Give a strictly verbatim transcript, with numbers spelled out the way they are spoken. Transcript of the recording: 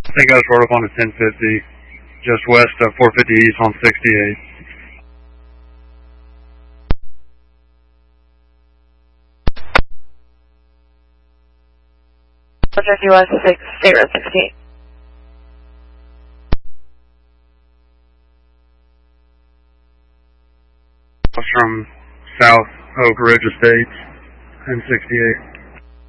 think I was brought up on a ten fifty, just west of four fifty East on sixty-eight. Jersey West six, State Road sixty-eight. From South Oak Ridge Estates and sixty-eight.